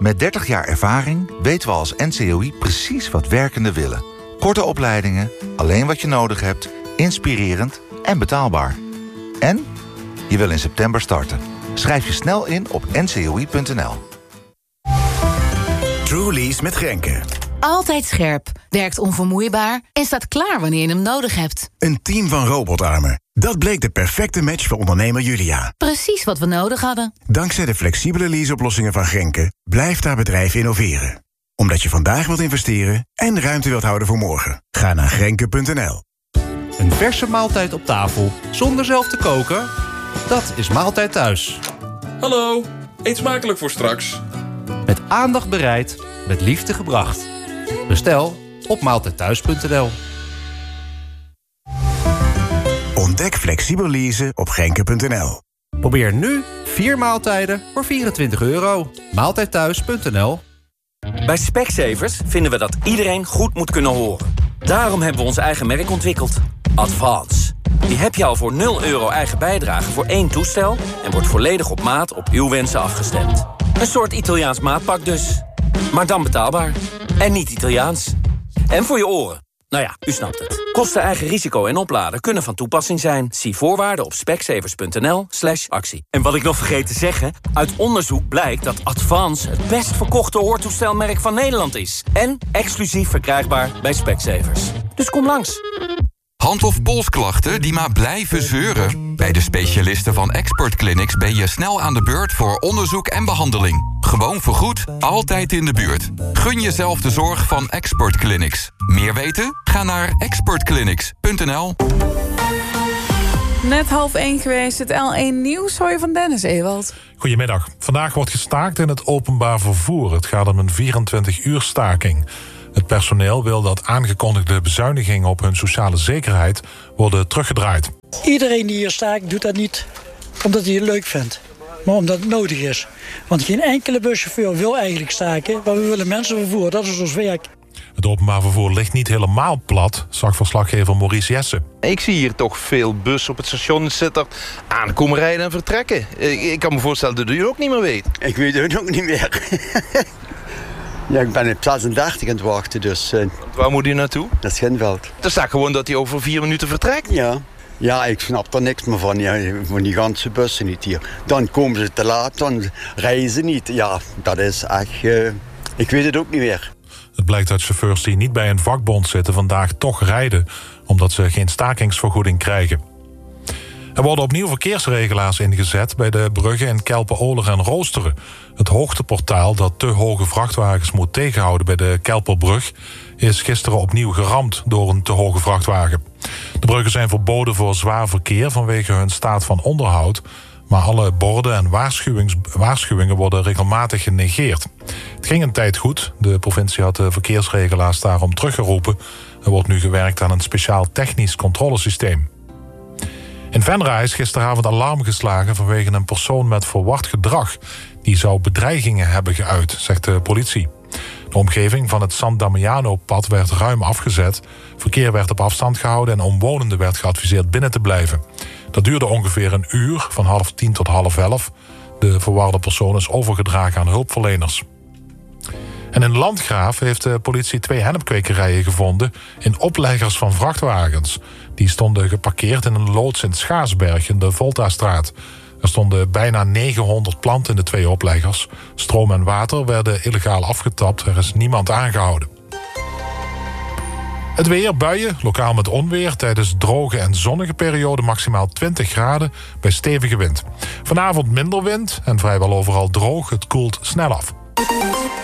Met 30 jaar ervaring weten we als NCOI precies wat werkenden willen. Korte opleidingen, alleen wat je nodig hebt, inspirerend en betaalbaar. En je wil in september starten. Schrijf je snel in op ncoi.nl. Trulies met Grenke. Altijd scherp, werkt onvermoeibaar en staat klaar wanneer je hem nodig hebt. Een team van robotarmen. Dat bleek de perfecte match voor ondernemer Julia. Precies wat we nodig hadden. Dankzij de flexibele leaseoplossingen van Grenke blijft haar bedrijf innoveren. Omdat je vandaag wilt investeren en ruimte wilt houden voor morgen. Ga naar grenke.nl. Een verse maaltijd op tafel zonder zelf te koken? Dat is Maaltijd Thuis. Hallo, eet smakelijk voor straks. Met aandacht bereid, met liefde gebracht. Bestel op maaltijdthuis.nl. Ontdek flexibel leasen op grenke.nl. Probeer nu 4 maaltijden voor €24. Maaltijdthuis.nl. Bij Specsavers vinden we dat iedereen goed moet kunnen horen. Daarom hebben we ons eigen merk ontwikkeld. Advance. Die heb je al voor €0 eigen bijdrage voor 1 toestel... en wordt volledig op maat op uw wensen afgestemd. Een soort Italiaans maatpak dus. Maar dan betaalbaar. En niet Italiaans. En voor je oren. Nou ja, u snapt het. Kosten, eigen risico en opladen kunnen van toepassing zijn. Zie voorwaarden op specsavers.nl/actie. En wat ik nog vergeet te zeggen... uit onderzoek blijkt dat Advance het best verkochte hoortoestelmerk van Nederland is. En exclusief verkrijgbaar bij Specsavers. Dus kom langs. Hand- of polsklachten die maar blijven zeuren? Bij de specialisten van Expert Clinics ben je snel aan de beurt voor onderzoek en behandeling. Gewoon voorgoed, altijd in de buurt. Gun jezelf de zorg van Expert Clinics. Meer weten? Ga naar expertclinics.nl. Net 12:30 geweest, het L1 Nieuws hoor je van Dennis Ewald. Goedemiddag. Vandaag wordt gestaakt in het openbaar vervoer. Het gaat om een 24-uur staking. Het personeel wil dat aangekondigde bezuinigingen op hun sociale zekerheid worden teruggedraaid. Iedereen die hier staakt doet dat niet omdat hij het leuk vindt, maar omdat het nodig is. Want geen enkele buschauffeur wil eigenlijk staken, maar we willen mensen vervoeren, dat is ons werk. Het openbaar vervoer ligt niet helemaal plat, zag verslaggever Maurice Jessen. Ik zie hier toch veel bussen op het station zitten, aankomen rijden en vertrekken. Ik kan me voorstellen dat u het ook niet meer weet. Ik weet het ook niet meer. Ja, ik ben op 36 aan het wachten, dus... Waar moet u naartoe? Naar Schinveld. Er staat gewoon dat hij over 4 minuten vertrekt. Ja, ik snap er niks meer van. Ja, van die ganse bussen niet hier. Dan komen ze te laat, dan rijden ze niet. Ja, dat is echt... ik weet het ook niet meer. Het blijkt dat chauffeurs die niet bij een vakbond zitten vandaag toch rijden, omdat ze geen stakingsvergoeding krijgen. Er worden opnieuw verkeersregelaars ingezet bij de bruggen in Kelpen-Oler en Roosteren. Het hoogteportaal dat te hoge vrachtwagens moet tegenhouden bij de Kelperbrug is gisteren opnieuw geramd door een te hoge vrachtwagen. De bruggen zijn verboden voor zwaar verkeer vanwege hun staat van onderhoud, maar alle borden en waarschuwingen worden regelmatig genegeerd. Het ging een tijd goed. De provincie had de verkeersregelaars daarom teruggeroepen. Er wordt nu gewerkt aan een speciaal technisch controlesysteem. In Venray is gisteravond alarm geslagen vanwege een persoon met verward gedrag. Die zou bedreigingen hebben geuit, zegt de politie. De omgeving van het San Damiano-pad werd ruim afgezet. Verkeer werd op afstand gehouden en omwonenden werd geadviseerd binnen te blijven. Dat duurde ongeveer een uur, van 9:30 tot 10:30. De verwarde persoon is overgedragen aan hulpverleners. En in Landgraaf heeft de politie 2 hennepkwekerijen gevonden in opleggers van vrachtwagens. Die stonden geparkeerd in een loods in Schaarsberg in de Voltastraat. Er stonden bijna 900 planten in de 2 opleggers. Stroom en water werden illegaal afgetapt. Er is niemand aangehouden. Het weer, buien, lokaal met onweer. Tijdens droge en zonnige periode maximaal 20 graden bij stevige wind. Vanavond minder wind en vrijwel overal droog. Het koelt snel af.